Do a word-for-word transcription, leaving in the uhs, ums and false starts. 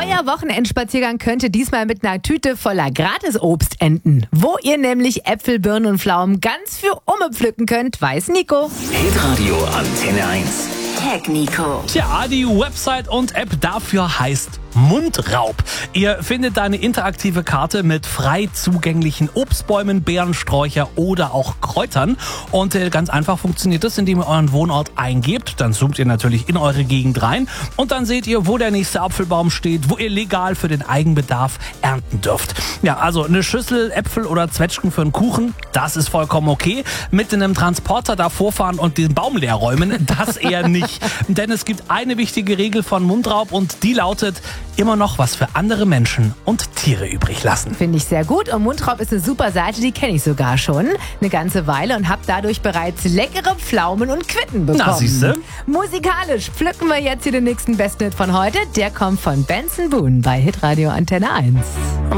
Euer Wochenendspaziergang könnte diesmal mit einer Tüte voller Gratisobst enden. Wo ihr nämlich Äpfel, Birnen und Pflaumen ganz für Umme pflücken könnt, weiß Nico. Hitradio Antenne eins. Tag Nico. Tja, die Website und App dafür heißt Mundraub. Ihr findet da eine interaktive Karte mit frei zugänglichen Obstbäumen, Beeren, Sträucher oder auch Kräutern. Und äh, ganz einfach funktioniert das, indem ihr euren Wohnort eingebt. Dann zoomt ihr natürlich in eure Gegend rein und dann seht ihr, wo der nächste Apfelbaum steht, wo ihr legal für den Eigenbedarf ernten dürft. Ja, also eine Schüssel Äpfel oder Zwetschgen für einen Kuchen, das ist vollkommen okay. Mit einem Transporter davor fahren und den Baum leer räumen, das eher nicht. Denn es gibt eine wichtige Regel von Mundraub und die lautet: immer noch was für andere Menschen und Tiere übrig lassen. Finde ich sehr gut. Und Mundraub ist eine super Seite, die kenne ich sogar schon eine ganze Weile und habe dadurch bereits leckere Pflaumen und Quitten bekommen. Na, siehste. Musikalisch pflücken wir jetzt hier den nächsten Bestnet von heute. Der kommt von Benson Boone bei Hitradio Antenne eins.